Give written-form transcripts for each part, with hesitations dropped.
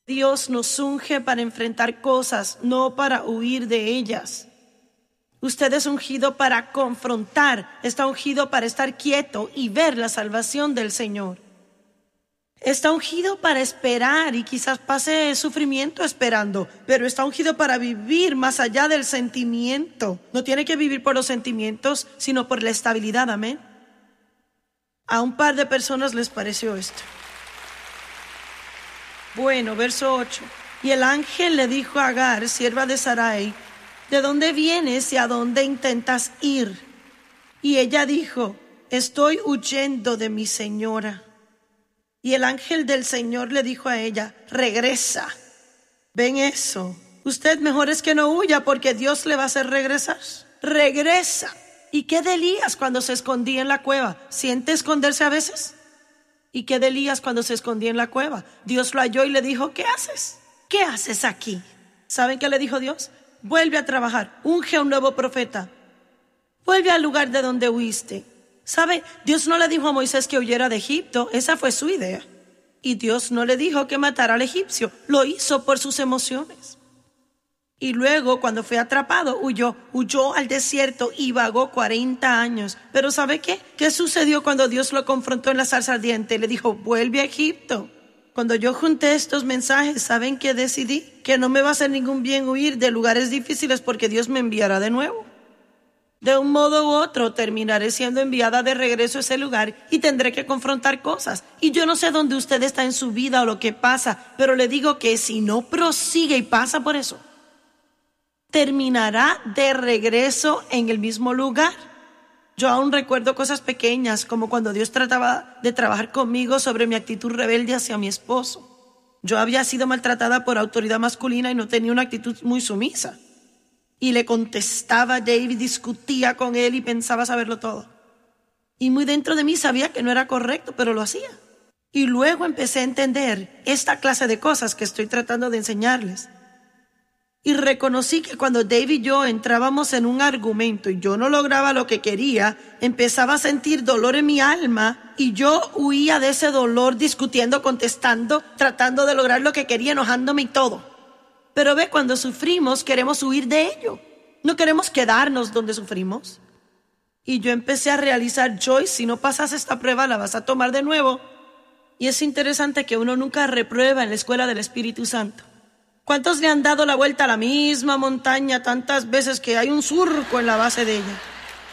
Dios nos unge para enfrentar cosas, no para huir de ellas. Usted es ungido para confrontar, está ungido para estar quieto y ver la salvación del Señor. Está ungido para esperar y quizás pase sufrimiento esperando, pero está ungido para vivir más allá del sentimiento. No tiene que vivir por los sentimientos, sino por la estabilidad, amén. A un par de personas les pareció esto. Bueno, verso 8. Y el ángel le dijo a Agar, sierva de Sarai, ¿de dónde vienes y a dónde intentas ir? Y ella dijo, estoy huyendo de mi señora. Y el ángel del Señor le dijo a ella, regresa. ¿Ven eso? Usted mejor es que no huya porque Dios le va a hacer regresar. Regresa. ¿Y qué de Elías cuando se escondía en la cueva? ¿Siente esconderse a veces? ¿Y qué de Elías cuando se escondía en la cueva? Dios lo halló y le dijo, ¿qué haces? ¿Qué haces aquí? ¿Saben qué le dijo Dios? Vuelve a trabajar, unge a un nuevo profeta. Vuelve al lugar de donde huiste. ¿Sabe? Dios no le dijo a Moisés que huyera de Egipto, esa fue su idea. Y Dios no le dijo que matara al egipcio, lo hizo por sus emociones. Y luego, cuando fue atrapado, huyó al desierto y vagó 40 años. Pero ¿sabe qué? ¿Qué sucedió cuando Dios lo confrontó en la zarza ardiente? Le dijo, vuelve a Egipto. Cuando yo junté estos mensajes, ¿saben qué decidí? Que no me va a hacer ningún bien huir de lugares difíciles porque Dios me enviará de nuevo. De un modo u otro terminaré siendo enviada de regreso a ese lugar y tendré que confrontar cosas. Y yo no sé dónde usted está en su vida o lo que pasa, pero le digo que si no prosigue y pasa por eso, terminará de regreso en el mismo lugar. Yo aún recuerdo cosas pequeñas, como cuando Dios trataba de trabajar conmigo sobre mi actitud rebelde hacia mi esposo. Yo había sido maltratada por autoridad masculina y no tenía una actitud muy sumisa. Y le contestaba a David, discutía con él y pensaba saberlo todo. Y muy dentro de mí sabía que no era correcto, pero lo hacía. Y luego empecé a entender esta clase de cosas que estoy tratando de enseñarles. Y reconocí que cuando David y yo entrábamos en un argumento y yo no lograba lo que quería, empezaba a sentir dolor en mi alma y yo huía de ese dolor discutiendo, contestando, tratando de lograr lo que quería, enojándome y todo. Pero ve, cuando sufrimos queremos huir de ello. No queremos quedarnos donde sufrimos. Y yo empecé a realizar, Joyce, si no pasas esta prueba la vas a tomar de nuevo. Y es interesante que uno nunca reprueba en la escuela del Espíritu Santo. ¿Cuántos le han dado la vuelta a la misma montaña tantas veces que hay un surco en la base de ella?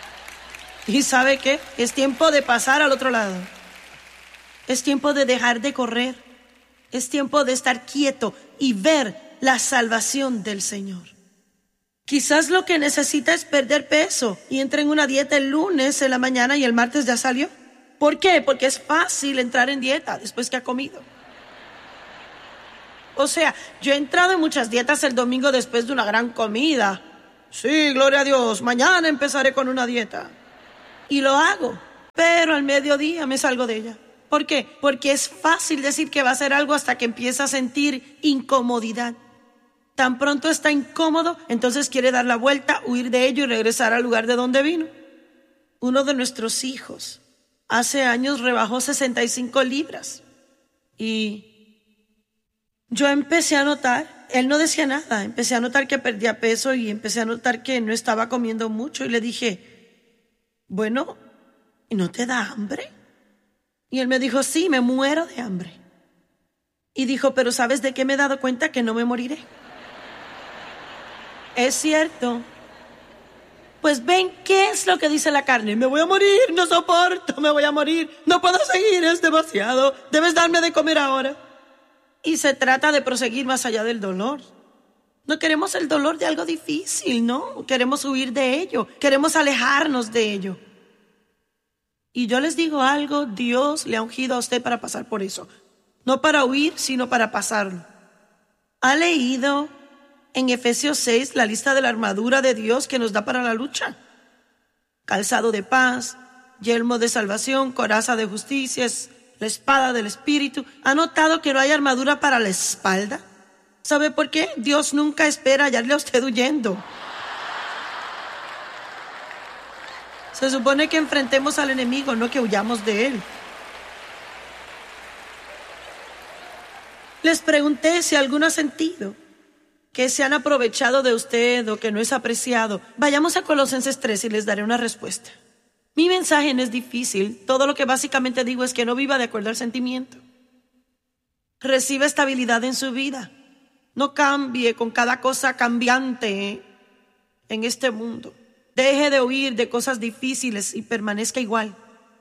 ¿Y sabe qué? Es tiempo de pasar al otro lado. Es tiempo de dejar de correr. Es tiempo de estar quieto y ver la salvación del Señor. Quizás lo que necesita es perder peso y entra en una dieta el lunes en la mañana y el martes ya salió. ¿Por qué? Porque es fácil entrar en dieta después que ha comido. O sea, yo he entrado en muchas dietas el domingo después de una gran comida. Sí, gloria a Dios, mañana empezaré con una dieta. Y lo hago, pero al mediodía me salgo de ella. ¿Por qué? Porque es fácil decir que va a hacer algo hasta que empieza a sentir incomodidad. Tan pronto está incómodo, entonces quiere dar la vuelta, huir de ello y regresar al lugar de donde vino. Uno de nuestros hijos hace años rebajó 65 libras. Y yo empecé a notar, él no decía nada, empecé a notar que perdía peso y empecé a notar que no estaba comiendo mucho. Y le dije, bueno, ¿no te da hambre? Y él me dijo, sí, me muero de hambre. Y dijo, pero ¿sabes de qué me he dado cuenta? Que no me moriré. Es cierto. Pues ven, ¿qué es lo que dice la carne? Me voy a morir, no soporto, me voy a morir, no puedo seguir, es demasiado, debes darme de comer ahora. Y se trata de proseguir más allá del dolor. No queremos el dolor de algo difícil, ¿no? Queremos huir de ello, queremos alejarnos de ello. Y yo les digo algo, Dios le ha ungido a usted para pasar por eso. No para huir, sino para pasarlo. ¿Ha leído en Efesios 6 la lista de la armadura de Dios que nos da para la lucha? Calzado de paz, yelmo de salvación, coraza de justicia, la espada del Espíritu. ¿Ha notado que no hay armadura para la espalda? ¿Sabe por qué? Dios nunca espera hallarle a usted huyendo. Se supone que enfrentemos al enemigo, no que huyamos de él. Les pregunté si alguno ha sentido que se han aprovechado de usted o que no es apreciado. Vayamos a Colosenses 3 y les daré una respuesta. Mi mensaje no es difícil. Todo lo que básicamente digo es que no viva de acuerdo al sentimiento. Reciba estabilidad en su vida. No cambie con cada cosa cambiante en este mundo. Deje de huir de cosas difíciles y permanezca igual.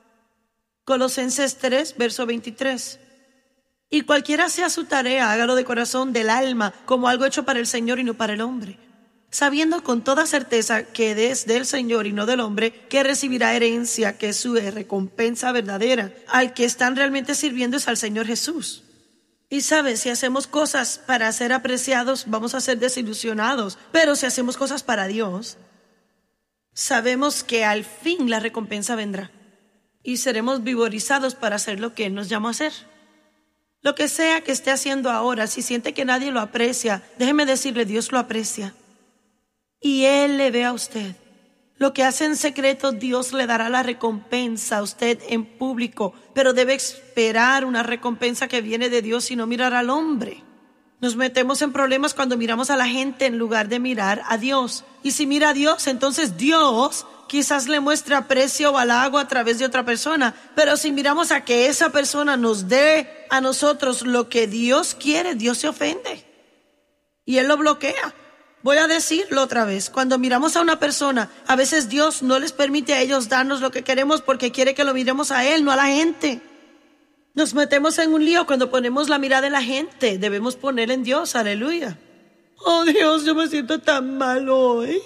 Colosenses 3, verso 23. Y cualquiera sea su tarea, hágalo de corazón, del alma, como algo hecho para el Señor y no para el hombre, sabiendo con toda certeza que es del Señor y no del hombre, que recibirá herencia, que es su recompensa verdadera. Al que están realmente sirviendo es al Señor Jesús. Y sabes, si hacemos cosas para ser apreciados, vamos a ser desilusionados. Pero si hacemos cosas para Dios, sabemos que al fin la recompensa vendrá. Y seremos vigorizados para hacer lo que Él nos llamó a hacer. Lo que sea que esté haciendo ahora, si siente que nadie lo aprecia, déjeme decirle, Dios lo aprecia. Y Él le ve a usted. Lo que hace en secreto, Dios le dará la recompensa a usted en público, pero debe esperar una recompensa que viene de Dios y no mirar al hombre. Nos metemos en problemas cuando miramos a la gente en lugar de mirar a Dios. Y si mira a Dios, entonces Dios quizás le muestre aprecio o halago a través de otra persona. Pero si miramos a que esa persona nos dé a nosotros lo que Dios quiere, Dios se ofende. Y Él lo bloquea. Voy a decirlo otra vez. Cuando miramos a una persona, a veces Dios no les permite a ellos darnos lo que queremos porque quiere que lo miremos a Él, no a la gente. Nos metemos en un lío cuando ponemos la mirada en la gente. Debemos ponerla en Dios, aleluya. Oh Dios, yo me siento tan mal hoy.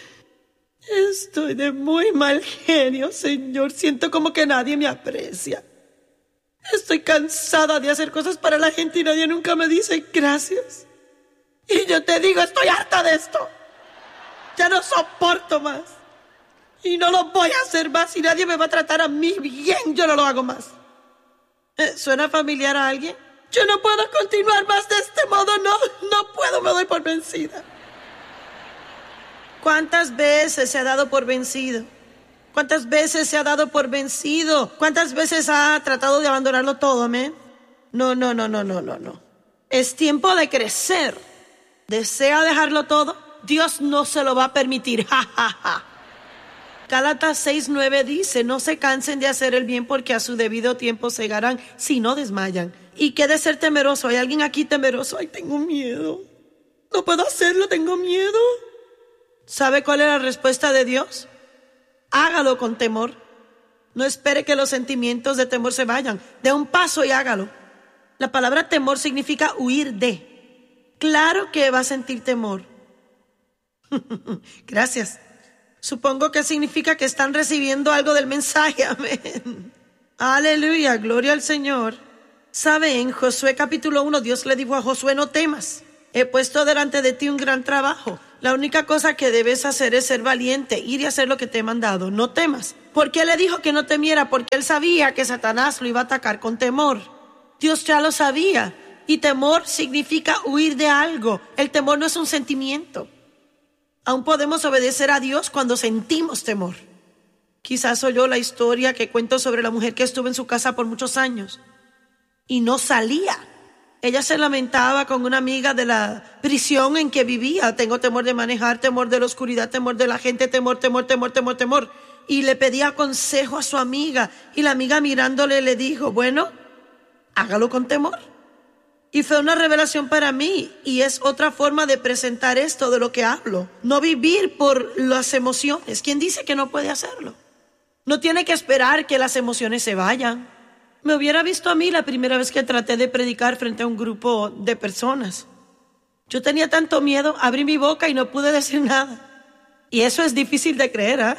Estoy de muy mal genio, Señor. Siento como que nadie me aprecia. Estoy cansada de hacer cosas para la gente y nadie nunca me dice gracias. Y yo te digo, estoy harta de esto. Ya no soporto más. Y no lo voy a hacer más. Y nadie me va a tratar a mí bien, yo no lo hago más. ¿Suena familiar a alguien? Yo no puedo continuar más de este modo. No puedo, me doy por vencida. ¿Cuántas veces se ha dado por vencido? ¿Cuántas veces se ha dado por vencido? ¿Cuántas veces ha tratado de abandonarlo todo, amén? No. Es tiempo de crecer. ¿Desea dejarlo todo? Dios no se lo va a permitir. Gálatas 6:9 dice, no se cansen de hacer el bien porque a su debido tiempo segarán si no desmayan. ¿Y qué de ser temeroso? ¿Hay alguien aquí temeroso? Ay, tengo miedo. No puedo hacerlo, tengo miedo. ¿Sabe cuál es la respuesta de Dios? Hágalo con temor. No espere que los sentimientos de temor se vayan. Dé un paso y hágalo. La palabra temor significa huir de. Claro que va a sentir temor. Gracias. Supongo que significa que están recibiendo algo del mensaje. Amén. Aleluya, gloria al Señor. ¿Sabe? En Josué capítulo 1, Dios le dijo a Josué, no temas. He puesto delante de ti un gran trabajo. La única cosa que debes hacer es ser valiente, ir y hacer lo que te he mandado. No temas. ¿Por qué le dijo que no temiera? Porque él sabía que Satanás lo iba a atacar con temor. Dios ya lo sabía. Y temor significa huir de algo. El temor no es un sentimiento. Aún podemos obedecer a Dios cuando sentimos temor. Quizás oyó la historia que cuento sobre la mujer que estuvo en su casa por muchos años y no salía. Ella se lamentaba con una amiga de la prisión en que vivía. Tengo temor de manejar, temor de la oscuridad, temor de la gente, temor. Y le pedía consejo a su amiga. Y la amiga mirándole le dijo, bueno, hágalo con temor. Y fue una revelación para mí. Y es otra forma de presentar esto de lo que hablo. No vivir por las emociones. ¿Quién dice que no puede hacerlo? No tiene que esperar que las emociones se vayan. Me hubiera visto a mí la primera vez que traté de predicar frente a un grupo de personas. Yo tenía tanto miedo, abrí mi boca y no pude decir nada. Y eso es difícil de creer, ¿eh?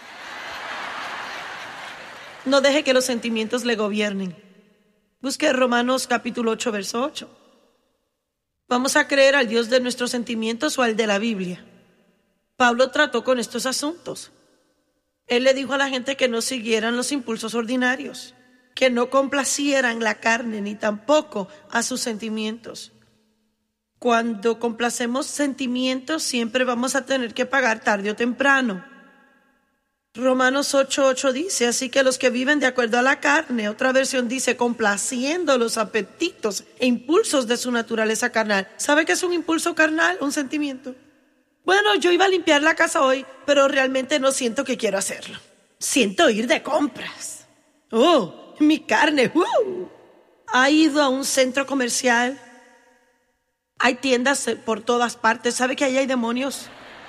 No deje que los sentimientos le gobiernen. Busque Romanos capítulo 8, verso 8. ¿Vamos a creer al Dios de nuestros sentimientos o al de la Biblia? Pablo trató con estos asuntos. Él le dijo a la gente que no siguieran los impulsos ordinarios, que no complacieran la carne ni tampoco a sus sentimientos. Cuando complacemos sentimientos siempre vamos a tener que pagar tarde o temprano. Romanos 8:8 dice, así que los que viven de acuerdo a la carne, otra versión dice, complaciendo los apetitos e impulsos de su naturaleza carnal. ¿Sabe qué es un impulso carnal? Un sentimiento. Bueno, yo iba a limpiar la casa hoy, pero realmente no siento que quiero hacerlo. Siento ir de compras. ¡Oh, mi carne! ¡Uh! ¿Ha ido a un centro comercial? Hay tiendas por todas partes. ¿Sabe que ahí hay demonios?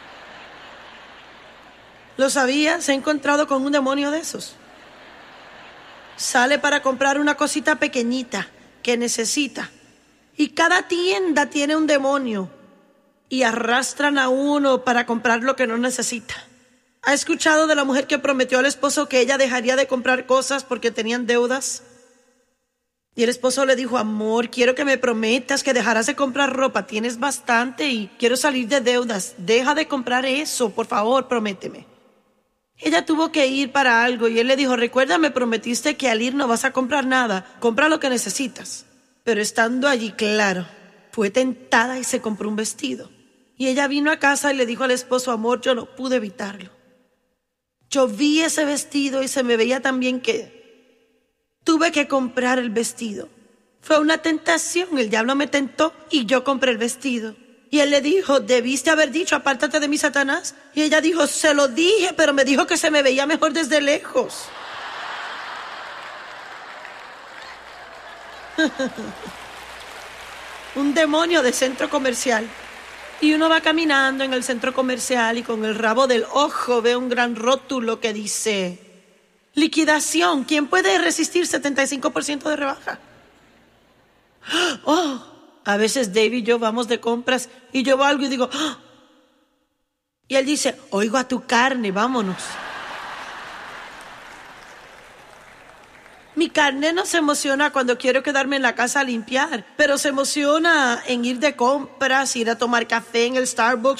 ¿Lo sabía? ¿Se ha encontrado con un demonio de esos? Sale para comprar una cosita pequeñita que necesita. Y cada tienda tiene un demonio. Y arrastran a uno para comprar lo que no necesita. ¿Ha escuchado de la mujer que prometió al esposo que ella dejaría de comprar cosas porque tenían deudas? Y el esposo le dijo, amor, quiero que me prometas que dejarás de comprar ropa. Tienes bastante y quiero salir de deudas. Deja de comprar eso, por favor, prométeme. Ella tuvo que ir para algo y él le dijo, recuerda, me prometiste que al ir no vas a comprar nada. Compra lo que necesitas. Pero estando allí, claro, fue tentada y se compró un vestido. Y ella vino a casa y le dijo al esposo, amor, yo no pude evitarlo. Yo vi ese vestido y se me veía tan bien que tuve que comprar el vestido. Fue una tentación, el diablo me tentó y yo compré el vestido. Y él le dijo, debiste haber dicho, apártate de mí, Satanás. Y ella dijo, se lo dije, pero me dijo que se me veía mejor desde lejos. Un demonio de centro comercial. Y uno va caminando en el centro comercial y con el rabo del ojo ve un gran rótulo que dice, liquidación, ¿quién puede resistir 75% de rebaja? ¡Oh! A veces Dave y yo vamos de compras y yo veo algo y digo, ¡oh! Y él dice, oigo a tu carne, vámonos. Mi carne no se emociona cuando quiero quedarme en la casa a limpiar, pero se emociona en ir de compras, ir a tomar café en el Starbucks.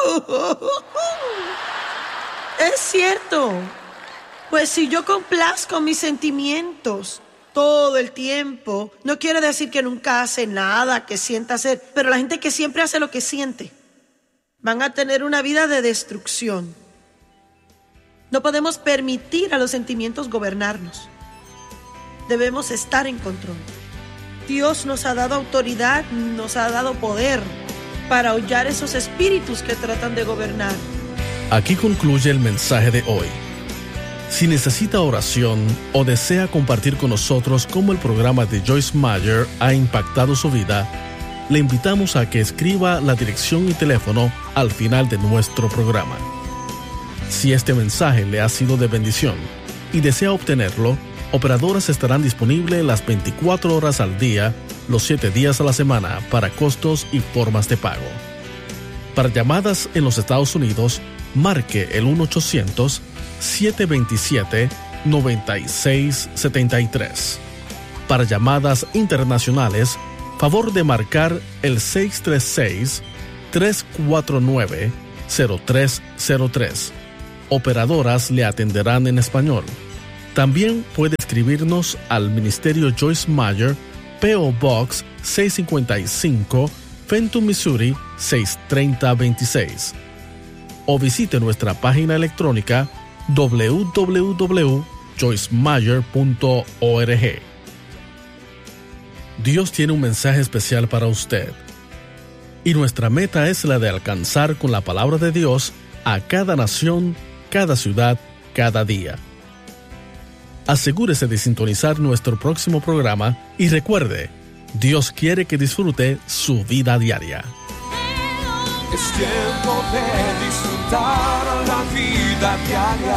Es cierto. Pues si yo complazco mis sentimientos todo el tiempo, no quiere decir que nunca hace nada que sienta hacer, pero la gente que siempre hace lo que siente van a tener una vida de destrucción. No podemos permitir a los sentimientos gobernarnos. Debemos estar en control. Dios nos ha dado autoridad, nos ha dado poder para aullar esos espíritus que tratan de gobernar. Aquí concluye el mensaje de hoy. Si necesita oración o desea compartir con nosotros cómo el programa de Joyce Meyer ha impactado su vida, le invitamos a que escriba la dirección y teléfono al final de nuestro programa. Si este mensaje le ha sido de bendición y desea obtenerlo, operadoras estarán disponibles las 24 horas al día, los 7 días a la semana para costos y formas de pago. Para llamadas en los Estados Unidos, marque el 1-800-727-9673. Para llamadas internacionales, favor de marcar el 636-349-0303. Operadoras le atenderán en español. También puede escribirnos al Ministerio Joyce Meyer, P.O. Box 655, Fenton, Missouri 63026. O visite nuestra página electrónica www.joycemeyer.org. Dios tiene un mensaje especial para usted. Y nuestra meta es la de alcanzar con la palabra de Dios a cada nación, cada ciudad, cada día. Asegúrese de sintonizar nuestro próximo programa y recuerde, Dios quiere que disfrute su vida diaria. Es tiempo de disfrutar la vida diaria.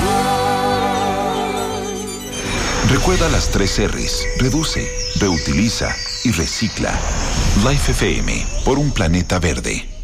Recuerda las 3 R's: reduce, reutiliza y recicla. Life FM, por un planeta verde.